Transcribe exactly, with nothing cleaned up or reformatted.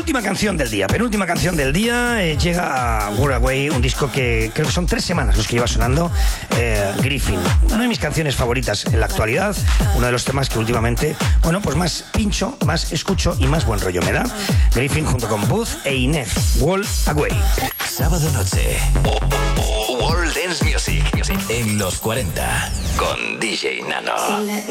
penúltima canción del día, penúltima canción del día, eh, llega a World Away, un disco que creo que son tres semanas los que lleva sonando, eh, Griffin, una de mis canciones favoritas en la actualidad, uno de los temas que últimamente, bueno, pues más pincho, más escucho y más buen rollo me da. Griffin junto con Booth e Inez, World Away. Sábado noche, World Dance Music en los cuarenta con D J Nano.